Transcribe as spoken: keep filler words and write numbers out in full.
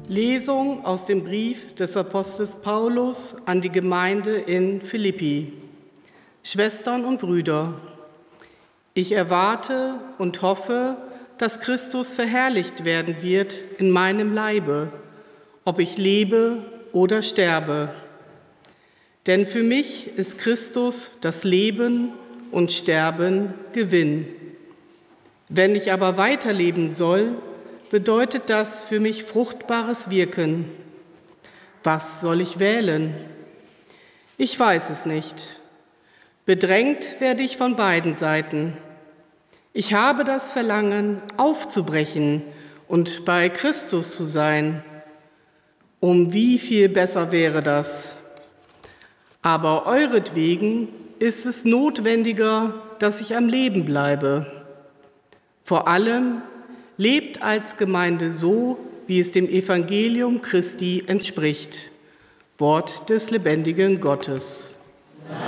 Lesung aus dem Brief des Apostels Paulus an die Gemeinde in Philippi. Schwestern und Brüder, ich erwarte und hoffe, dass Christus verherrlicht werden wird in meinem Leibe, ob ich lebe oder sterbe. Denn für mich ist Christus das Leben und Sterben Gewinn. Wenn ich aber weiterleben soll, bedeutet das für mich fruchtbares Wirken. Was soll ich wählen? Ich weiß es nicht. Bedrängt werde ich von beiden Seiten. Ich habe das Verlangen, aufzubrechen und bei Christus zu sein. Um wie viel besser wäre das? Aber euretwegen ist es notwendiger, dass ich am Leben bleibe. Vor allem lebt als Gemeinde so, wie es dem Evangelium Christi entspricht. Wort des lebendigen Gottes.